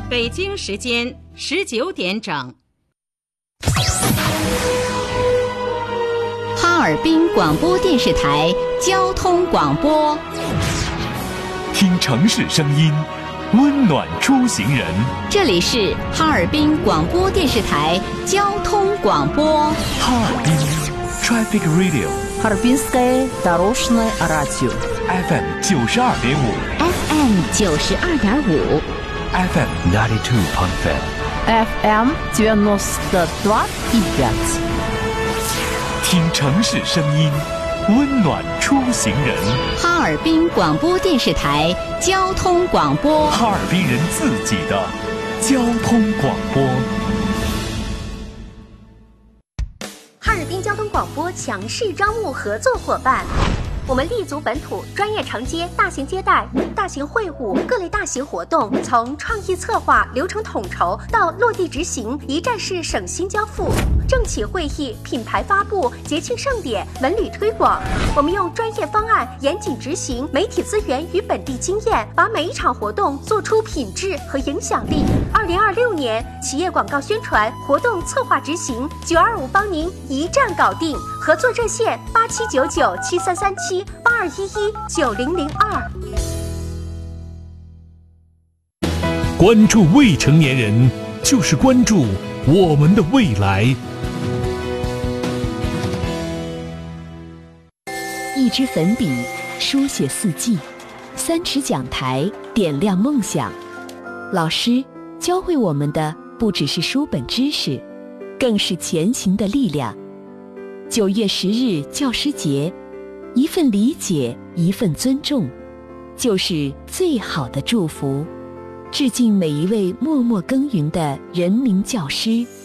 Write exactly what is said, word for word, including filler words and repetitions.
北京时间十九点整。 哈尔滨广播电视台交通广播， 听城市声音，温暖出行人。 这里是哈尔滨广播电视台交通广播。 哈尔滨 Traffic Radio， Харбинское дорожное радио F M 九十二点五 F M 九十二点五 F M ninety two point five F M девяносто два и пять。 听城市声音，温暖出行人。 哈尔滨广播电视台交通广播， 哈尔滨人自己的交通广播。 哈尔滨交通广播强势招募合作伙伴。我们立足本土，专业承接大型接待、大型会务、各类大型活动，从创意策划、流程统筹到落地执行，一站式省心交付。政企会议、品牌发布、节庆盛典、文旅推广，我们用专业方案严谨执行，媒体资源与本地经验，把每一场活动做出品质和影响力。二零二六年企业广告宣传、活动策划执行，九二五帮您一站搞定。合作热线八七九九七三三七八二一一九零零二。 关注未成年人，就是关注我们的未来。 一支粉笔书写四季，三尺讲台点亮梦想。老师教会我们的不只是书本知识，更是前行的力量。九月十日教师节，一份理解，一份尊重，就是最好的祝福。致敬每一位默默耕耘的人民教师。